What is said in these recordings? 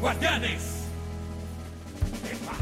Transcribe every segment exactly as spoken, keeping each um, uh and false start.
Guardianes de Paz.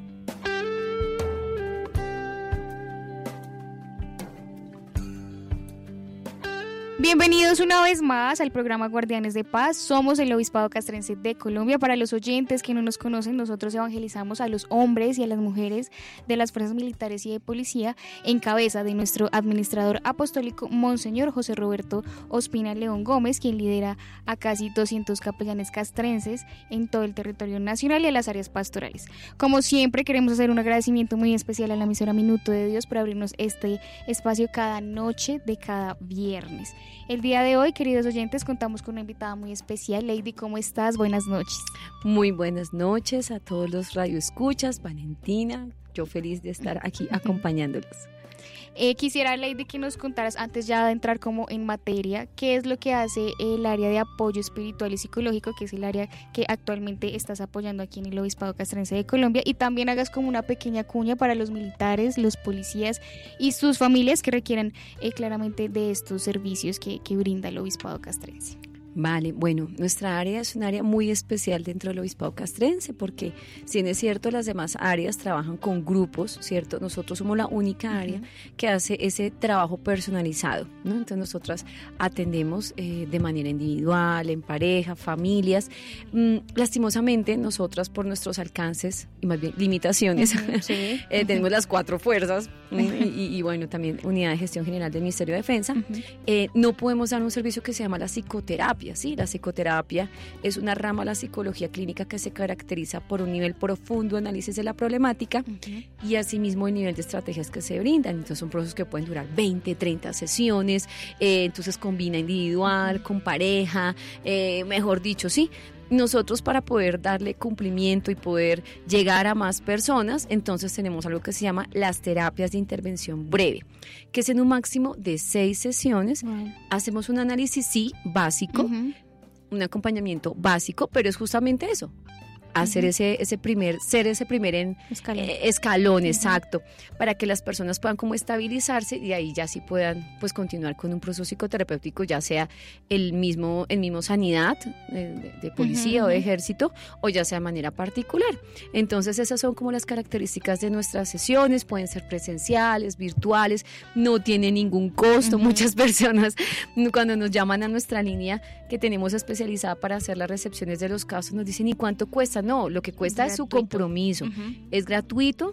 Bienvenidos una vez más al programa Guardianes de Paz. Somos el Obispado Castrense de Colombia. Para los oyentes que no nos conocen, nosotros evangelizamos a los hombres y a las mujeres de las fuerzas militares y de policía en cabeza de nuestro administrador apostólico, Monseñor José Roberto Ospina León Gómez, quien lidera a casi doscientos capellanes castrenses en todo el territorio nacional y a las áreas pastorales. Como siempre, queremos hacer un agradecimiento muy especial a la emisora Minuto de Dios por abrirnos este espacio cada noche de cada viernes. El día de hoy, queridos oyentes, contamos con una invitada muy especial. Lady, ¿cómo estás? Buenas noches. Muy buenas noches a todos los radioescuchas. Valentina, yo feliz de estar aquí acompañándolos. Eh, quisiera, Lady, que nos contaras, antes ya de entrar como en materia, qué es lo que hace el área de apoyo espiritual y psicológico, que es el área que actualmente estás apoyando aquí en el Obispado Castrense de Colombia, y también hagas como una pequeña cuña para los militares, los policías y sus familias que requieran eh, claramente de estos servicios que, que brinda el Obispado Castrense. Vale, bueno, nuestra área es un área muy especial dentro del Obispado Castrense porque, si bien es cierto, las demás áreas trabajan con grupos, ¿cierto? Nosotros somos la única área uh-huh. que hace ese trabajo personalizado, ¿no? Entonces nosotras atendemos eh, de manera individual, en pareja, familias. Mm, lastimosamente, nosotras por nuestros alcances y más bien limitaciones, uh-huh, sí. eh, tenemos las cuatro fuerzas uh-huh. y, y bueno, también Unidad de Gestión General del Ministerio de Defensa, uh-huh. eh, no podemos dar un servicio que se llama la psicoterapia. Sí, la psicoterapia es una rama de la psicología clínica que se caracteriza por un nivel profundo de análisis de la problemática uh-huh. y asimismo el nivel de estrategias que se brindan. Entonces son procesos que pueden durar veinte, treinta sesiones, eh, entonces combina individual, uh-huh. con pareja, eh, mejor dicho, sí. Nosotros, para poder darle cumplimiento y poder llegar a más personas, entonces tenemos algo que se llama las terapias de intervención breve, que es en un máximo de seis sesiones. Wow. Hacemos un análisis, sí, básico, uh-huh. un acompañamiento básico, pero es justamente eso. Hacer uh-huh. ese, ese primer, ser ese primer en, escalón, eh, escalón uh-huh. exacto, para que las personas puedan como estabilizarse y ahí ya sí puedan pues continuar con un proceso psicoterapéutico, ya sea el mismo, el mismo sanidad de, de policía uh-huh. o de ejército, o ya sea de manera particular. Entonces esas son como las características de nuestras sesiones, pueden ser presenciales, virtuales, no tiene ningún costo. Uh-huh. Muchas personas cuando nos llaman a nuestra línea que tenemos especializada para hacer las recepciones de los casos, nos dicen, ¿y cuánto cuesta? No, lo que cuesta es, es su compromiso. Uh-huh. Es gratuito.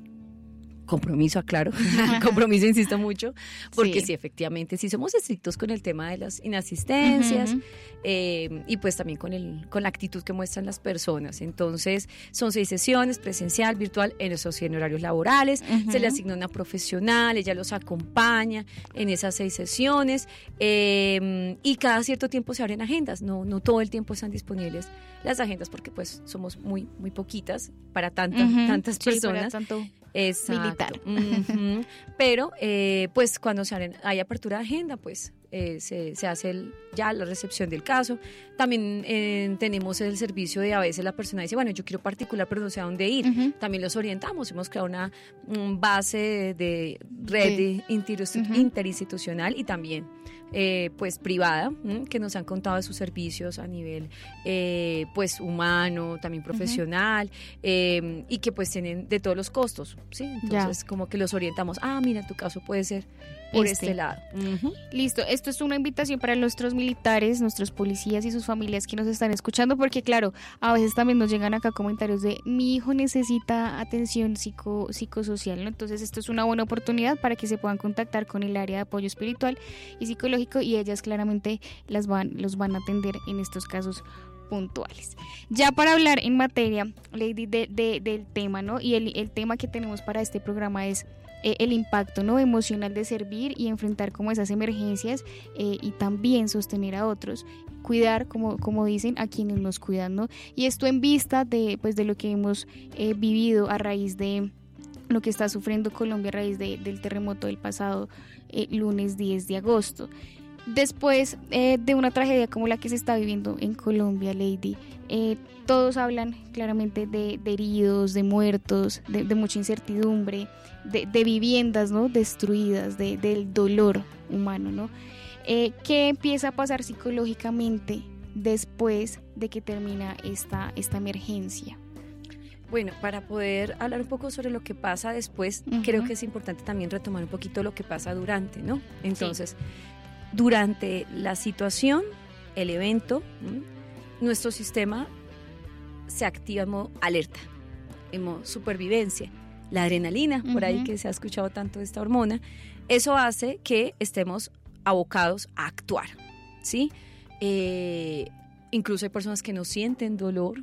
Compromiso, aclaro. Compromiso, insisto mucho, porque sí. sí, efectivamente, sí somos estrictos con el tema de las inasistencias uh-huh. eh, y pues también con, el, con la actitud que muestran las personas. Entonces, son seis sesiones, presencial, virtual, en esos en horarios laborales. Uh-huh. Se le asigna una profesional, ella los acompaña en esas seis sesiones eh, y cada cierto tiempo se abren agendas. No, no todo el tiempo están disponibles las agendas porque pues somos muy, muy poquitas para tanta, uh-huh. tantas sí, personas. Para tanto Exacto. militar. Uh-huh. Pero eh, pues cuando se abren, hay apertura de agenda, pues eh, se, se hace el, ya la recepción del caso. También eh, tenemos el servicio de, a veces la persona dice, bueno, yo quiero particular pero no sé a dónde ir. Uh-huh. También los orientamos, hemos creado una um, base de, de red sí. interinstitu- uh-huh. interinstitucional y también eh, pues privada, ¿m? que nos han contado de sus servicios a nivel eh, pues humano, también profesional uh-huh. eh, y que pues tienen de todos los costos, ¿sí? Entonces ya. como que los orientamos, ah, mira, en tu caso puede ser por este, este lado. Uh-huh. Listo, esto es una invitación para nuestros militares, nuestros policías y sus familias que nos están escuchando, porque claro, a veces también nos llegan acá comentarios de mi hijo necesita atención psico, psicosocial, ¿no? Entonces esto es una buena oportunidad para que se puedan contactar con el área de apoyo espiritual y psicológico y ellas claramente las van, los van a atender en estos casos puntuales. Ya para hablar en materia, Lady, de, de, del tema, ¿no? Y el, el tema que tenemos para este programa es eh, el impacto, ¿no?, emocional de servir y enfrentar como esas emergencias eh, y también sostener a otros, cuidar, como, como dicen, a quienes nos cuidan, ¿no? Y esto en vista de, pues, de lo que hemos eh, vivido a raíz de lo que está sufriendo Colombia a raíz de, del terremoto del pasado eh, lunes diez de agosto. Después eh, de una tragedia como la que se está viviendo en Colombia, Lady, eh, todos hablan claramente de, de heridos, de muertos, de, de mucha incertidumbre, de, de viviendas, ¿no?, destruidas, de, del dolor humano, ¿no? Eh, ¿Qué empieza a pasar psicológicamente después de que termina esta, esta emergencia? Bueno, para poder hablar un poco sobre lo que pasa después, uh-huh. creo que es importante también retomar un poquito lo que pasa durante, ¿no? Entonces, sí. durante la situación, el evento, ¿no? nuestro sistema se activa en modo alerta, en modo supervivencia. La adrenalina, uh-huh. por ahí que se ha escuchado tanto de esta hormona, eso hace que estemos abocados a actuar, ¿sí? Eh, incluso hay personas que no sienten dolor.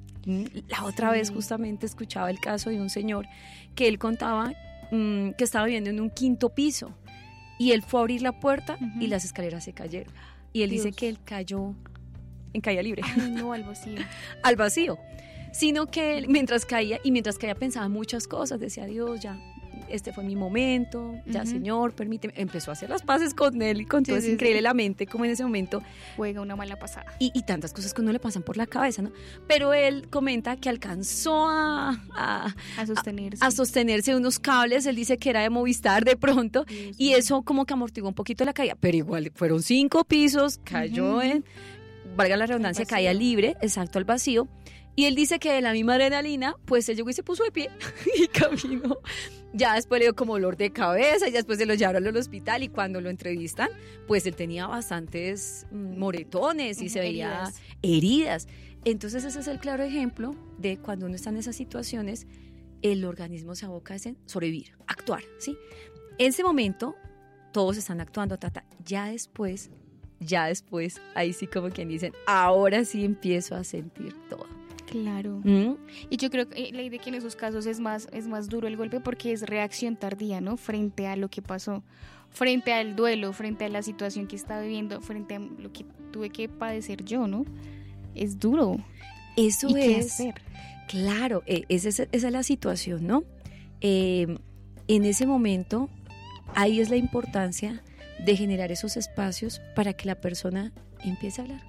La otra sí. vez justamente escuchaba el caso de un señor que él contaba mmm, que estaba viviendo en un quinto piso y él fue a abrir la puerta uh-huh. y las escaleras se cayeron. Y él Dios. dice que él cayó en caída libre. Ay, no, al vacío. Al vacío. Sino que él, mientras caía, y mientras caía pensaba en muchas cosas, decía, Dios, ya, este fue mi momento, ya, uh-huh. Señor, permíteme. Empezó a hacer las paces con él y con sí, todo, sí, es increíble sí. la mente, como en ese momento juega una mala pasada. Y, y tantas cosas que uno le pasan por la cabeza, ¿no? Pero él comenta que alcanzó a... A, a sostenerse. A, a sostenerse unos cables, él dice que era de Movistar de pronto, Dios y Dios. Eso como que amortiguó un poquito la caída, pero igual fueron cinco pisos, cayó uh-huh. en, valga la redundancia, caía libre, exacto, al vacío. Y él dice que de la misma adrenalina, pues él llegó y se puso de pie y caminó. Ya después le dio como dolor de cabeza y después se lo llevaron al hospital y cuando lo entrevistan, pues él tenía bastantes moretones y uh-huh, se veía heridas. heridas. Entonces ese es el claro ejemplo de cuando uno está en esas situaciones, el organismo se aboca a sobrevivir, actuar, ¿sí? En ese momento, todos están actuando, tata. Ya después, ya después, ahí sí como quien dicen, ahora sí empiezo a sentir todo. Claro. ¿Mm? Y yo creo que la idea que en esos casos es más, es más duro el golpe porque es reacción tardía, ¿no? Frente a lo que pasó, frente al duelo, frente a la situación que estaba viviendo, frente a lo que tuve que padecer yo, ¿no? Es duro. Eso ¿Y es. qué hacer? Claro, esa es, esa es la situación, ¿no? Eh, en ese momento, ahí es la importancia de generar esos espacios para que la persona empiece a hablar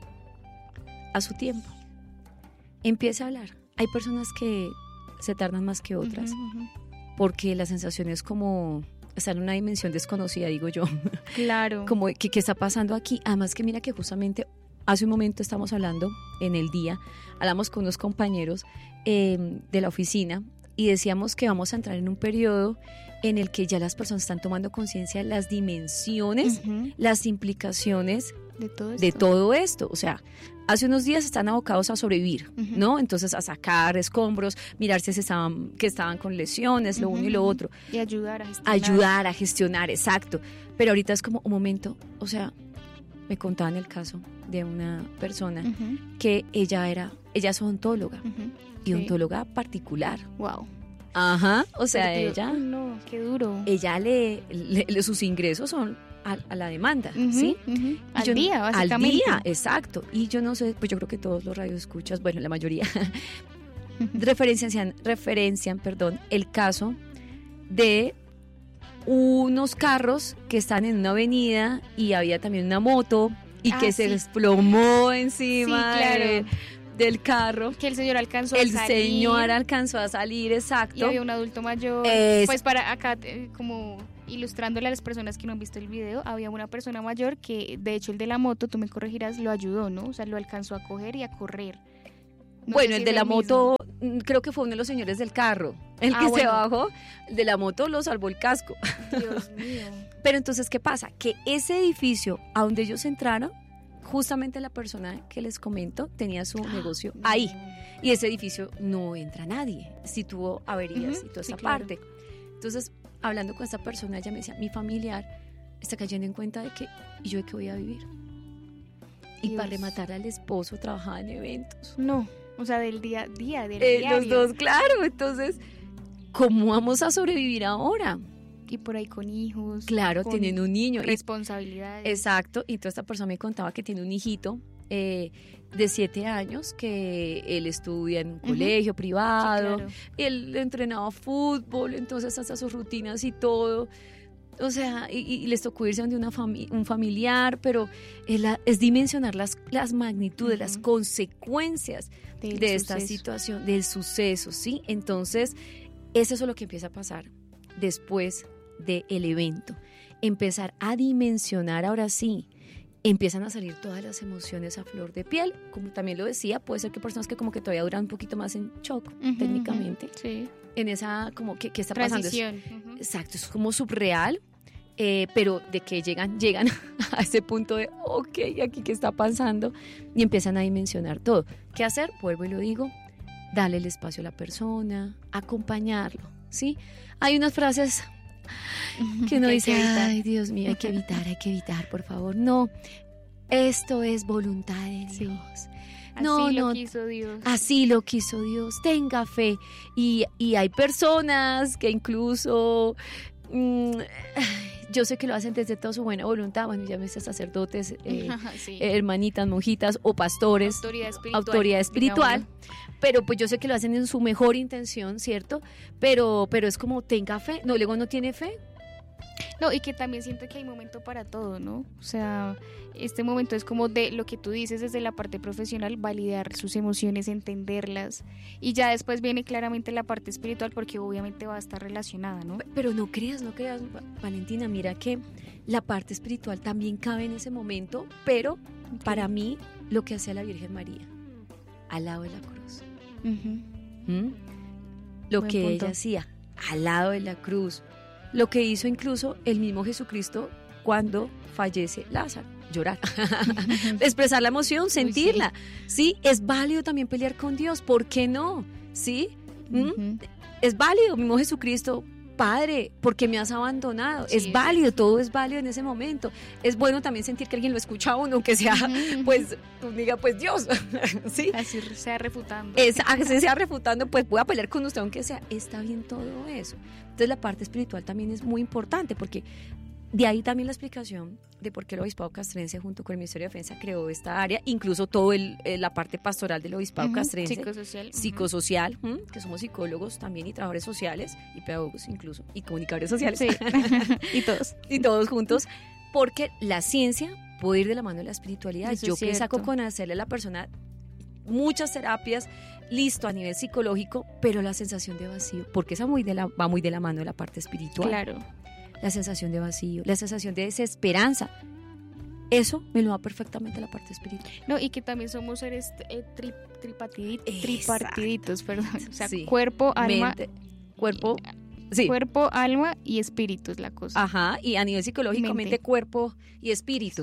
a su tiempo. Empieza a hablar. Hay personas que se tardan más que otras uh-huh, uh-huh. porque la sensación es como estar en una dimensión desconocida, digo yo. Claro. Como que qué está pasando aquí. Además que mira que justamente hace un momento estamos hablando en el día, hablamos con unos compañeros eh, de la oficina y decíamos que vamos a entrar en un periodo en el que ya las personas están tomando conciencia de las dimensiones, uh-huh. las implicaciones de todo esto. de todo esto. O sea, hace unos días están abocados a sobrevivir, uh-huh. ¿no? Entonces a sacar escombros, mirar si estaban, que estaban con lesiones, lo uh-huh. uno y lo otro. Y ayudar a gestionar. Ayudar a gestionar, exacto. Pero ahorita es como un momento, o sea, me contaban el caso de una persona uh-huh. que ella era, ella es odontóloga, uh-huh. y odontóloga sí. particular. Wow. Ajá, o sea, Pero, ella... No, qué duro. Ella le, le, le sus ingresos son a, a la demanda, uh-huh, ¿sí? Uh-huh. Al yo, día, básicamente. Al día, exacto. Y yo no sé, pues yo creo que todos los radioescuchas, bueno, la mayoría, uh-huh. referencian, referencian, perdón, el caso de unos carros que están en una avenida y había también una moto y ah, que se sí. desplomó encima sí, claro. de, del carro. Que el señor alcanzó el a salir. El señor alcanzó a salir, exacto. Y había un adulto mayor. Es, pues para acá, eh, como ilustrándole a las personas que no han visto el video, había una persona mayor que, de hecho, el de la moto, tú me corregirás, lo ayudó, ¿no? O sea, lo alcanzó a coger y a correr. No bueno, si el de la el moto, mismo. Creo que fue uno de los señores del carro. El ah, que bueno. se bajó, el de la moto lo salvó el casco. Dios mío. Pero entonces, ¿qué pasa? Que ese edificio a donde ellos entraron, justamente la persona que les comento tenía su negocio no. ahí. Y ese edificio no entra nadie. Sí tuvo averías uh-huh, y toda sí, esa claro. parte. Entonces, hablando con esta persona, ella me decía, mi familiar está cayendo en cuenta de que, ¿y yo de qué voy a vivir? Y Dios. para rematar al esposo trabajaba en eventos. No, o sea, del día a día, del eh, diario. Los dos, claro. Entonces, ¿cómo vamos a sobrevivir ahora? Y por ahí con hijos. Claro, con tienen un niño. Responsabilidades. Exacto. Y toda esta persona me contaba que tiene un hijito eh, de siete años que él estudia en un uh-huh. colegio privado. Sí, claro. Él entrenaba fútbol, entonces hasta sus rutinas y todo. O sea, y, y les tocó irse donde una fami- un familiar, pero es, la, es dimensionar las, las magnitudes, uh-huh. las consecuencias del de esta suceso. situación, del suceso, ¿sí? Entonces, eso es lo que empieza a pasar después del evento. Empezar a dimensionar ahora sí empiezan a salir todas las emociones a flor de piel. Como también lo decía, puede ser que personas que como que todavía duran un poquito más en shock, uh-huh, técnicamente. Uh-huh, sí. En esa, como, ¿qué, qué está transición. pasando? Uh-huh. Exacto, es como subreal, eh, pero de que llegan, llegan a ese punto de, ok, aquí qué está pasando, y empiezan a dimensionar todo. ¿Qué hacer? Vuelvo y lo digo, darle el espacio a la persona, acompañarlo, ¿sí? Hay unas frases que uno que dice, hay que evitar. ay, Dios mío, hay que evitar, hay que evitar, por favor. No, esto es voluntad de Dios. Sí. No, así no, lo quiso Dios. Así lo quiso Dios, tenga fe. Y, y hay personas que incluso, mmm, yo sé que lo hacen desde toda su buena voluntad, bueno, ya me dice sacerdotes, eh, sí. hermanitas, monjitas o pastores, autoridad espiritual, autoridad espiritual pero pues yo sé que lo hacen en su mejor intención, ¿cierto? Pero, pero es como, tenga fe, no, luego no tiene fe. No, y que también siento que hay momento para todo, ¿no? O sea, este momento es como de lo que tú dices desde la parte profesional, validar sus emociones, entenderlas, y ya después viene claramente la parte espiritual porque obviamente va a estar relacionada, ¿no? Pero no creas, no creas, Valentina, mira que la parte espiritual también cabe en ese momento, pero okay. Para mí lo que hacía la Virgen María, al lado de la cruz. Uh-huh. ¿Mm? Lo Buen que punto. ella hacía, al lado de la cruz. Lo que hizo incluso el mismo Jesucristo cuando fallece Lázaro, llorar, expresar la emoción, sentirla, sí. sí, es válido también pelear con Dios, ¿por qué no? Sí, ¿Mm? Uh-huh. Es válido, mismo Jesucristo, Padre, ¿por qué me has abandonado? Sí, es válido, sí. Todo es válido en ese momento. Es bueno también sentir que alguien lo escucha a uno, aunque sea, uh-huh. pues, tú diga, pues Dios, ¿sí? Así sea refutando. Es, así sea refutando, pues voy a pelear con usted, aunque sea, está bien todo eso. Entonces la parte espiritual también es muy importante, porque de ahí también la explicación de por qué el Obispado Castrense junto con el Ministerio de Defensa creó esta área, incluso todo el, la parte pastoral del Obispado uh-huh. Castrense, psicosocial, uh-huh. psicosocial ¿m? Que somos psicólogos también y trabajadores sociales y pedagogos incluso y comunicadores sociales, sí. y todos y todos juntos, porque la ciencia puede ir de la mano de la espiritualidad. Eso yo es que cierto. saco con hacerle a la persona muchas terapias, listo, a nivel psicológico, pero la sensación de vacío, porque esa muy de la, va muy de la mano de la parte espiritual. Claro. La sensación de vacío, la sensación de desesperanza, eso me lo da perfectamente la parte espiritual. No, y que también somos seres eh, tri, tripatidit, tripartiditos, perdón, o sea, sí. cuerpo, alma, mente, cuerpo, sí. cuerpo, alma y espíritu es la cosa. Ajá, y a nivel psicológico, mente, mente cuerpo y espíritu.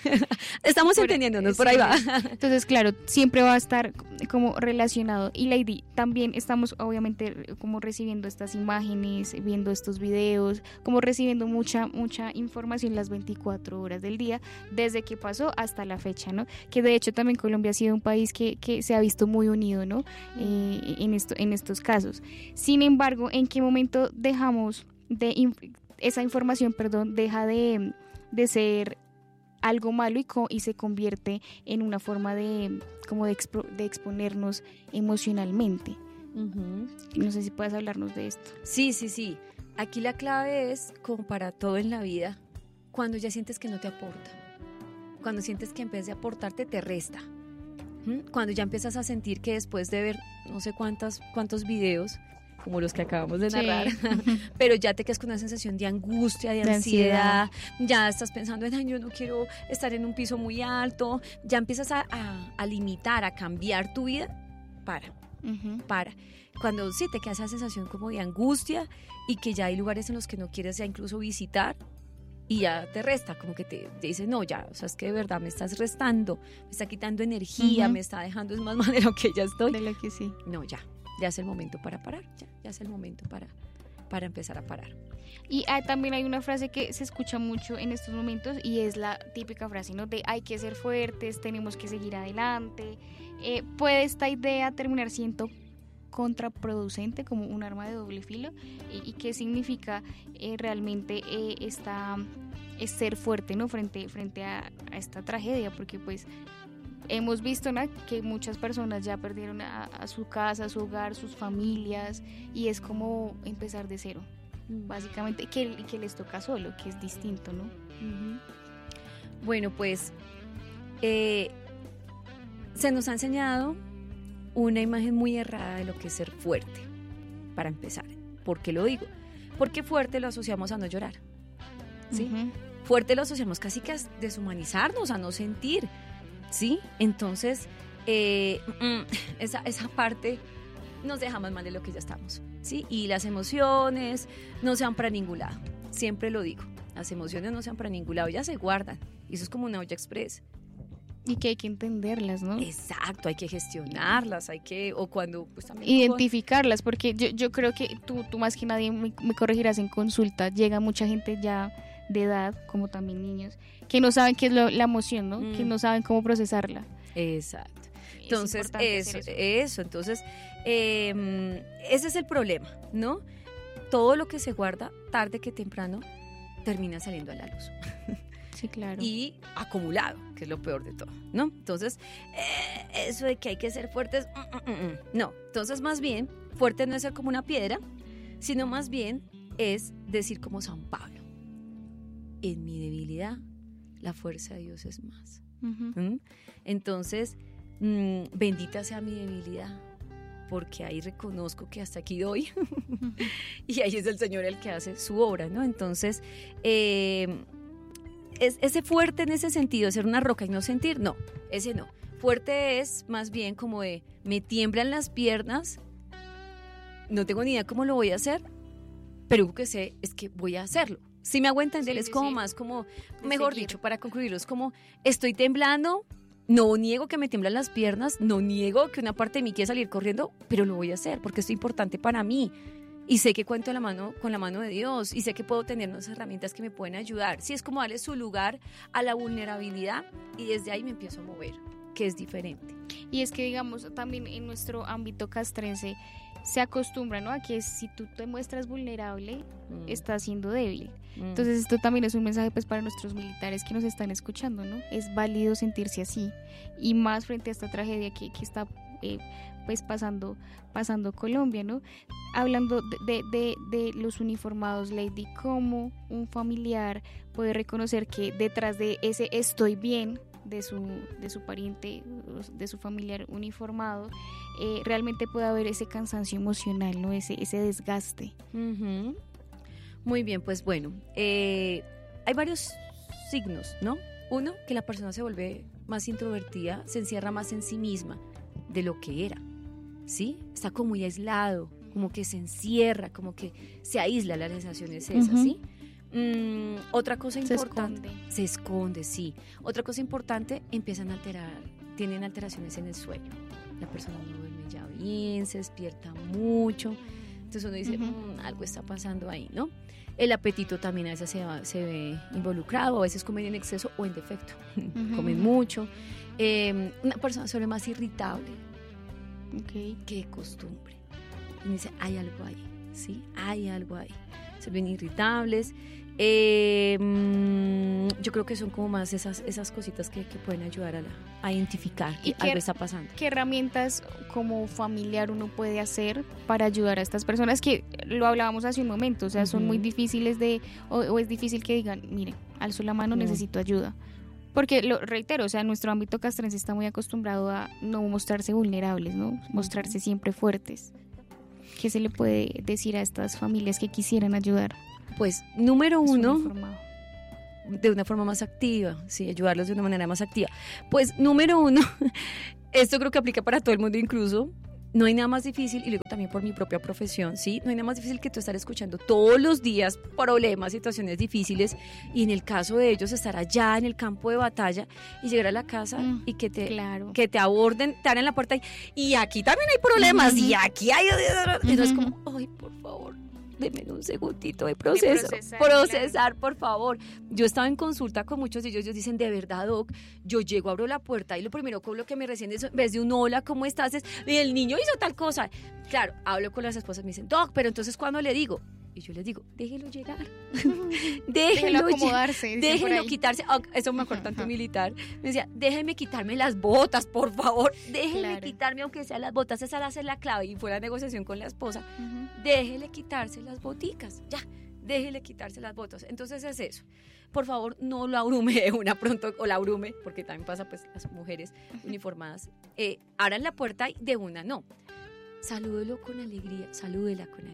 Estamos por, entendiéndonos, sí, por ahí va. Entonces, claro, siempre va a estar como relacionado. Y Lady, también estamos obviamente como recibiendo estas imágenes, viendo estos videos, como recibiendo mucha, mucha información las veinticuatro horas del día, desde que pasó hasta la fecha, ¿no? Que de hecho también Colombia ha sido un país que, que se ha visto muy unido, ¿no? Eh, en, esto, en estos casos. Sin embargo, ¿en qué momento dejamos de, esa información, perdón, deja de, de ser algo malo y, co- y se convierte en una forma de como de, expo- de exponernos emocionalmente? Uh-huh. No sé si puedes hablarnos de esto. Sí, sí, sí. Aquí la clave es, como para todo en la vida, cuando ya sientes que no te aporta, cuando sientes que en vez de aportarte te resta, ¿Mm? Cuando ya empiezas a sentir que después de ver no sé cuántas, cuántos videos como los que acabamos de narrar, sí. pero ya te quedas con una sensación de angustia, de, de ansiedad, ansiedad, ya estás pensando en, ay, yo no quiero estar en un piso muy alto, ya empiezas a, a, a limitar, a cambiar tu vida, para, uh-huh. para. Cuando sí te queda esa sensación como de angustia y que ya hay lugares en los que no quieres ya incluso visitar y ya te resta, como que te, te dices, no, ya, o sea, es que de verdad me estás restando, me está quitando energía, uh-huh. me está dejando es más mal de lo que ya estoy. De lo que sí. No, ya. Ya es el momento para parar, ya, ya es el momento para, para empezar a parar. Y ah, también hay una frase que se escucha mucho en estos momentos y es la típica frase, ¿no? De hay que ser fuertes, tenemos que seguir adelante. Eh, ¿Puede esta idea terminar siendo contraproducente, como un arma de doble filo? ¿Y, y qué significa eh, realmente eh, esta, es ser fuerte, ¿no? Frente, frente a, a esta tragedia, porque pues hemos visto, ¿no?, que muchas personas ya perdieron a, a su casa, a su hogar, sus familias, y es como empezar de cero, básicamente, que, que les toca solo, que es distinto, ¿no? Uh-huh. Bueno, pues eh, se nos ha enseñado una imagen muy errada de lo que es ser fuerte, para empezar. ¿Por qué lo digo? Porque fuerte lo asociamos a no llorar, ¿sí? Uh-huh. fuerte lo asociamos casi que a deshumanizarnos, a no sentir, ¿sí? Entonces, eh, esa, esa parte nos deja más mal de lo que ya estamos, ¿sí? Y las emociones no se van para ningún lado, siempre lo digo, las emociones no se van para ningún lado, ellas se guardan, y eso es como una olla express. Y que hay que entenderlas, ¿no? Exacto, hay que gestionarlas, hay que, o cuando pues también identificarlas, porque yo, yo creo que tú, tú más que nadie me, me corregirás en consulta, llega mucha gente ya de edad, como también niños, que no saben qué es lo, la emoción, ¿no? Mm. Que no saben cómo procesarla. Exacto. Entonces, eso, eso, eso, entonces, eh, ese es el problema, ¿no? Todo lo que se guarda, tarde que temprano, termina saliendo a la luz. Sí, claro. Y acumulado, que es lo peor de todo, ¿no? Entonces, eh, eso de que hay que ser fuertes, mm, mm, mm, no. Entonces, más bien, fuerte no es ser como una piedra, sino más bien es decir como San Pablo, en mi debilidad, la fuerza de Dios es más. Uh-huh. ¿Mm? Entonces, mmm, bendita sea mi debilidad, porque ahí reconozco que hasta aquí doy, uh-huh. Y ahí es el Señor el que hace su obra, ¿no? Entonces, eh... Es, ese fuerte en ese sentido, ser una roca y no sentir, no, ese no. Fuerte es más bien como de, me tiemblan las piernas, no tengo ni idea cómo lo voy a hacer, pero lo que sé es que voy a hacerlo. Si me hago entender, sí, es sí, como sí. Más como, de mejor seguir. Dicho, para concluirlo, es como, estoy temblando, no niego que me tiemblan las piernas, no niego que una parte de mí quiere salir corriendo, pero lo voy a hacer porque esto es importante para mí. Y sé que cuento la mano, con la mano de Dios y sé que puedo tener unas herramientas que me pueden ayudar. Sí, es como darle su lugar a la vulnerabilidad y desde ahí me empiezo a mover, que es diferente. Y es que, digamos, también en nuestro ámbito castrense se acostumbra, ¿no? A que si tú te muestras vulnerable, mm. estás siendo débil. Mm. Entonces esto también es un mensaje pues para nuestros militares que nos están escuchando, ¿no? Es válido sentirse así y más frente a esta tragedia que, que está... Eh, pues pasando pasando Colombia, ¿no? Hablando de, de, de los uniformados, Lady, ¿cómo un familiar puede reconocer que detrás de ese estoy bien de su, de su pariente, de su familiar uniformado, eh, realmente puede haber ese cansancio emocional, ¿no? Ese, ese desgaste. Uh-huh. Muy bien, pues bueno, eh, hay varios signos, ¿no? Uno, que la persona se vuelve más introvertida, se encierra más en sí misma de lo que era, ¿sí? Está como muy aislado, como que se encierra, como que se aísla, la sensación es esa, uh-huh. ¿sí? Mm, otra cosa importante, se esconde. se esconde, sí. Otra cosa importante, empiezan a alterar, tienen alteraciones en el sueño. La persona no duerme ya bien, se despierta mucho. Entonces uno dice, uh-huh. mmm, algo está pasando ahí, ¿no? El apetito también a veces se, va, se ve involucrado, a veces comen en exceso o en defecto, uh-huh. comen mucho. Eh, una persona se vuelve más irritable, okay. que costumbre. Y dice, hay algo ahí, ¿sí? Hay algo ahí. Se ven irritables. Eh, yo creo que son como más esas, esas cositas que, que pueden ayudar a, la, a identificar que algo está pasando. ¿Qué herramientas como familiar uno puede hacer para ayudar a estas personas que lo hablábamos hace un momento? O sea, uh-huh. son muy difíciles de, o, o es difícil que digan, miren, alzo la mano, uh-huh. necesito ayuda. Porque, lo reitero, o sea, nuestro ámbito castrense está muy acostumbrado a no mostrarse vulnerables, ¿no? Mostrarse siempre fuertes. ¿Qué se le puede decir a estas familias que quisieran ayudar? Pues, número uno, de una forma más activa, sí, ayudarlos de una manera más activa. Pues, número uno, esto creo que aplica para todo el mundo incluso, no hay nada más difícil, y luego también por mi propia profesión, ¿sí? No hay nada más difícil que tú estar escuchando todos los días problemas, situaciones difíciles, y en el caso de ellos estar allá en el campo de batalla y llegar a la casa mm, y que te, claro. que te aborden, te abren la puerta y, y aquí también hay problemas, uh-huh. y aquí hay... Uh-huh. Y no es como, ay, por favor, denme un segundito de proceso, de procesar, procesar claro. por favor. Yo estaba en consulta con muchos de ellos, ellos dicen, de verdad, doc, yo llego, abro la puerta y lo primero con lo que me reciben es, en vez de un hola, ¿cómo estás? Es, y el niño hizo tal cosa. Claro, hablo con las esposas, me dicen, doc, pero entonces, ¿cuándo le digo? Y yo les digo, déjelo llegar, déjelo, déjelo acomodarse, déjelo quitarse, oh, eso me acuerdo tanto militar, me decía, déjeme quitarme las botas, por favor, déjeme claro. quitarme aunque sea las botas, esa va a ser la clave, y fue la negociación con la esposa, uh-huh. déjele quitarse las boticas, ya, déjele quitarse las botas. Entonces es eso, por favor no lo abrume de una pronto, o la abrume, porque también pasa pues las mujeres uniformadas, eh, abran la puerta y de una no, salúdelo con alegría, salúdela con alegría.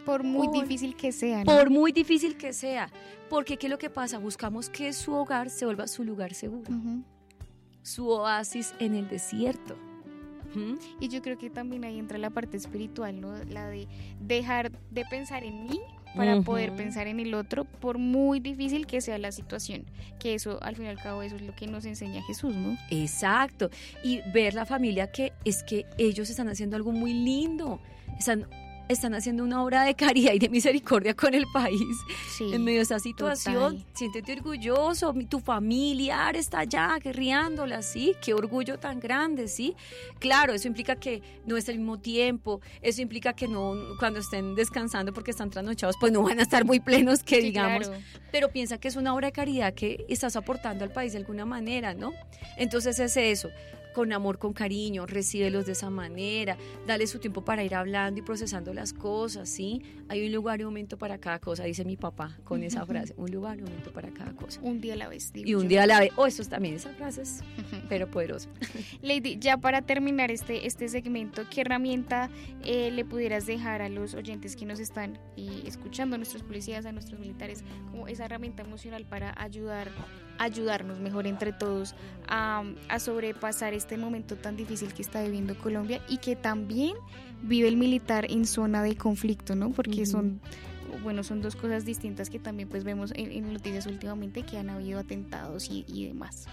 Por muy Por- difícil que sea, ¿no? Por muy difícil que sea. Porque ¿qué es lo que pasa? Buscamos que su hogar se vuelva su lugar seguro, Ujú. su oasis en el desierto. ¿Mm? Y yo creo que también ahí entra la parte espiritual, ¿no? La de dejar de pensar en mí para Ujú. poder pensar en el otro, por muy difícil que sea la situación. Que eso, al fin y al cabo, eso es lo que nos enseña Jesús, ¿no? Exacto. Y ver la familia que es que ellos están haciendo algo muy lindo. Están, están haciendo una obra de caridad y de misericordia con el país. Sí. En medio de esa situación, total. siéntete orgulloso, mi- tu familiar está allá guerreándola, ¿sí? Qué orgullo tan grande, ¿sí? Claro, eso implica que no es el mismo tiempo, eso implica que no, cuando estén descansando porque están trasnochados, pues no van a estar muy plenos, que Sí, digamos, claro. pero piensa que es una obra de caridad que estás aportando al país de alguna manera, ¿no? Entonces es eso, con amor, con cariño, recíbelos de esa manera, dale su tiempo para ir hablando y procesando las cosas, ¿sí? Hay un lugar y un momento para cada cosa, dice mi papá con esa frase, un lugar y un momento para cada cosa. Un día a la vez, digo Y un yo. día a la vez, oh, eso también, esa frase es, pero poderosa. Lady, ya para terminar este, este segmento, ¿qué herramienta eh, le pudieras dejar a los oyentes que nos están eh, escuchando, a nuestros policías, a nuestros militares, como esa herramienta emocional para ayudar, ayudarnos mejor entre todos a, a sobrepasar este momento tan difícil que está viviendo Colombia y que también vive el militar en zona de conflicto, ¿no? Porque Ujú. son, bueno, son dos cosas distintas que también pues vemos en, en noticias últimamente, que han habido atentados y, y demás.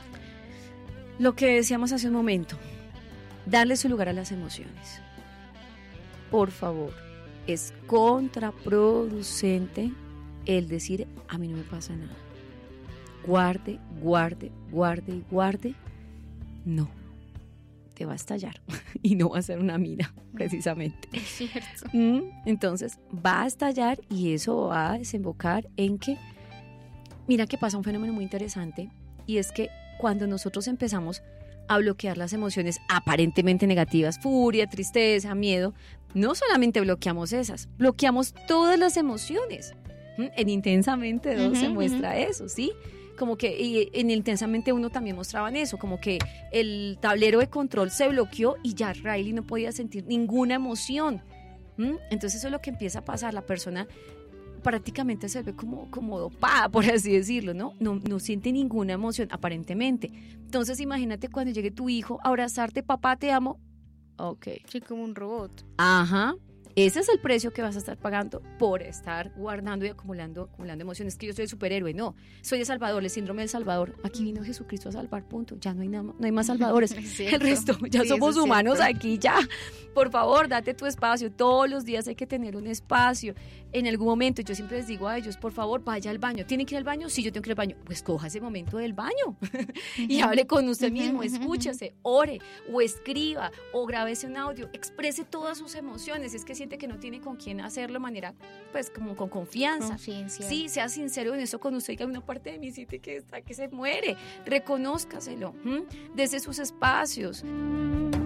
Lo que decíamos hace un momento, darle su lugar a las emociones. Por favor, es contraproducente el decir, a mí no me pasa nada. Guarde, guarde, guarde y guarde. No, te va a estallar y no va a ser una mina, precisamente. Es cierto. Mm, Entonces va a estallar y eso va a desembocar en que, mira que pasa un fenómeno muy interesante y es que cuando nosotros empezamos a bloquear las emociones aparentemente negativas, furia, tristeza, miedo, no solamente bloqueamos esas, bloqueamos todas las emociones. ¿Mm? En Intensamente dos Ujú, se ujú. muestra eso, ¿sí? Como que y en Intensamente uno también mostraban eso, como que el tablero de control se bloqueó y ya Riley no podía sentir ninguna emoción. ¿Mm? Entonces eso es lo que empieza a pasar, la persona prácticamente se ve como, como dopada, por así decirlo, ¿no? ¿no? No siente ninguna emoción, aparentemente. Entonces imagínate cuando llegue tu hijo a abrazarte, papá, te amo. Ok. Sí, como un robot. Ajá. Ese es el precio que vas a estar pagando por estar guardando y acumulando, acumulando emociones. Que yo soy el superhéroe, no. Soy el Salvador, el síndrome del Salvador. Aquí vino Jesucristo a salvar, punto. Ya no hay, nada, no hay más salvadores. Es cierto. El resto, ya Sí, somos eso es humanos cierto. aquí, ya. Por favor, date tu espacio. Todos los días hay que tener un espacio. En algún momento, yo siempre les digo a ellos, por favor, vaya al baño. ¿Tienen que ir al baño? Sí, yo tengo que ir al baño. Pues coja ese momento del baño y hable con usted mismo, escúchese, ore o escriba o grábese un audio, exprese todas sus emociones. Es que siente que no tiene con quién hacerlo de manera, pues, como con confianza. Confidencial. Sí, sea sincero en eso con usted, que hay una parte de mí siente que está, que se muere. Reconózcaselo, ¿m? Desde sus espacios.